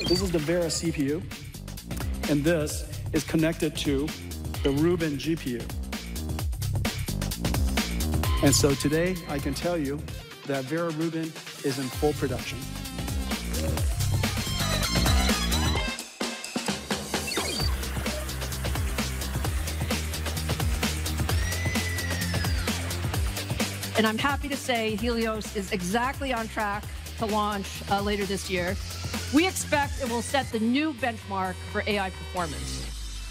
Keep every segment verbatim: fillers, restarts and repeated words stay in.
This is the Vera C P U, and this is connected to the Rubin G P U. And so today, I can tell you that Vera Rubin is in full production. And I'm happy to say Helios is exactly on track to launch uh, later this year. We expect it will set the new benchmark for A I performance.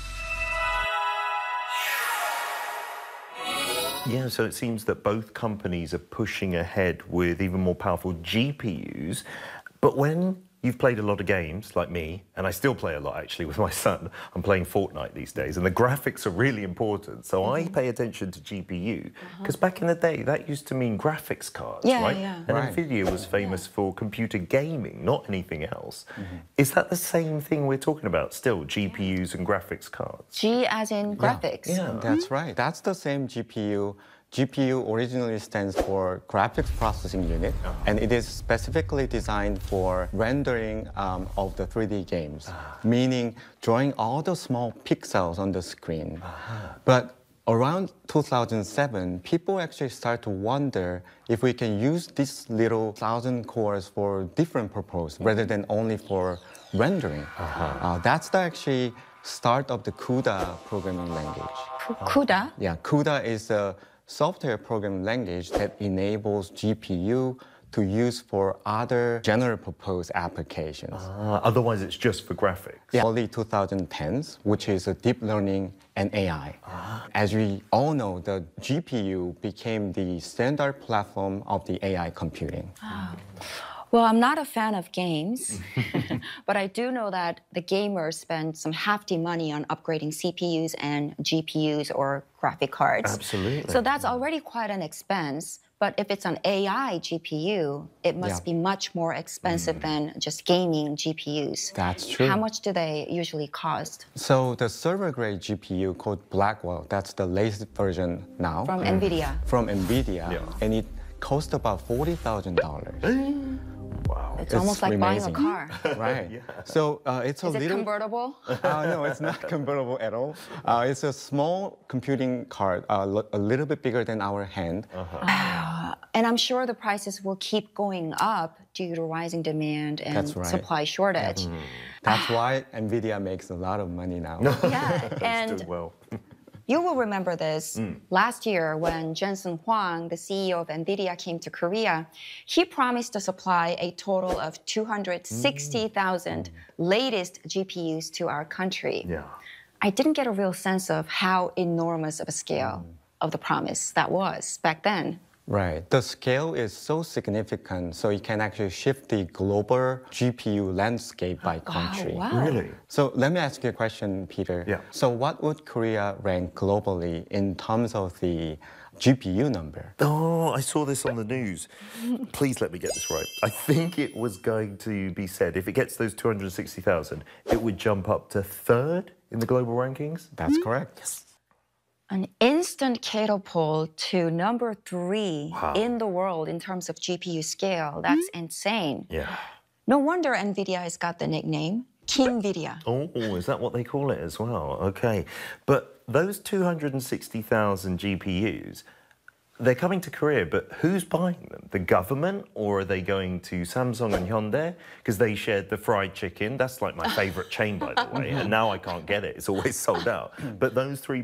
Yeah, so it seems that both companies are pushing ahead with even more powerful G P Us. But when you've played a lot of games, like me, and I still play a lot actually with my son, I'm playing Fortnite these days, and the graphics are really important. So mm-hmm. I pay attention to G P U, because uh-huh. back in the day, that used to mean graphics cards, yeah, right? Yeah. And right. NVIDIA was famous yeah. for computer gaming, not anything else. Mm-hmm. Is that the same thing we're talking about still, G P Us and graphics cards? G as in graphics. Yeah, yeah. That's right. That's the same G P U. G P U originally stands for Graphics Processing Unit, uh-huh. and it is specifically designed for rendering um, of the three D games, uh-huh. meaning drawing all the small pixels on the screen. Uh-huh. But around two thousand seven, people actually start to wonder if we can use these little thousand cores for different purposes rather than only for rendering. Uh-huh. Uh, that's the actually start of the CUDA programming language. CUDA? Yeah, CUDA is a software programming language that enables G P U to use for other general purpose applications. Uh, otherwise, it's just for graphics. Yeah. Early twenty tens, which is a deep learning and A I. Uh, As we all know, the G P U became the standard platform of the A I computing. Oh. Well, I'm not a fan of games, but I do know that the gamers spend some hefty money on upgrading C P Us and G P Us or graphic cards. Absolutely. So that's already quite an expense. But if it's an A I G P U, it must yeah. be much more expensive mm. than just gaming G P Us. That's true. How much do they usually cost? So the server-grade G P U called Blackwell, that's the latest version now. From mm. NVIDIA. From NVIDIA, yeah. and it costs about forty thousand dollars. Wow. It's, it's almost like amazing. buying a car. Right. Yeah. So uh, it's a Is little... Is it convertible? Uh, no, it's not convertible at all. Uh, it's a small computing card, uh, a little bit bigger than our hand. Uh-huh. Uh, and I'm sure the prices will keep going up due to rising demand and right. supply shortage. Mm. That's why NVIDIA makes a lot of money now. Yeah, and doing well. You will remember this. Mm. Last year, when Jensen Huang, the C E O of NVIDIA, came to Korea, he promised to supply a total of two hundred sixty thousand mm. latest G P Us to our country. Yeah. I didn't get a real sense of how enormous of a scale mm. of the promise that was back then. Right. The scale is so significant, so it can actually shift the global G P U landscape by country. Wow, wow. Really? So let me ask you a question, Peter. Yeah. So what would Korea rank globally in terms of the G P U number? Oh, I saw this on the news. Please let me get this right. I think it was going to be said, if it gets those two hundred sixty thousand, it would jump up to third in the global rankings? That's mm-hmm. correct. Yes. An instant catapult to number three wow. in the world in terms of G P U scale. That's mm-hmm. insane. Yeah. No wonder NVIDIA has got the nickname Kingvidia. Oh, is that what they call it as well? Okay. But those two hundred sixty thousand G P Us, they're coming to Korea, but who's buying them? The government, or are they going to Samsung and Hyundai? Because they shared the fried chicken. That's like my favorite chain, by the way. And now I can't get it. It's always sold out. But those three